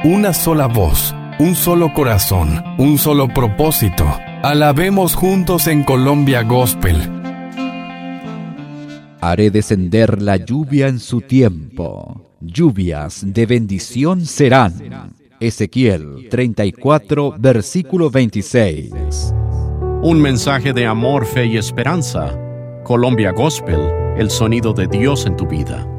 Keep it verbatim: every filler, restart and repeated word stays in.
una sola voz, un solo corazón, un solo propósito. Alabemos juntos en Colombia Gospel. Haré descender la lluvia en su tiempo. Lluvias de bendición serán. Ezequiel treinta y cuatro, versículo veintiséis. Un mensaje de amor, fe y esperanza. Colombia Gospel, el sonido de Dios en tu vida.